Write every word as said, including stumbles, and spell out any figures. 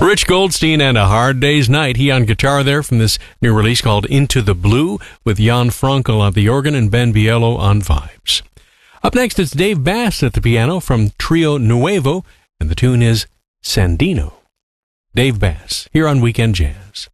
Rich Goldstein and A Hard Day's Night. He on guitar there from this new release called Into the Blue, with Jan Frankel on the organ and Ben Bielo on vibes. Up next, it's Dave Bass at the piano from Trio Nuevo, and the tune is Sandino. Dave Bass, here on Weekend Jazz.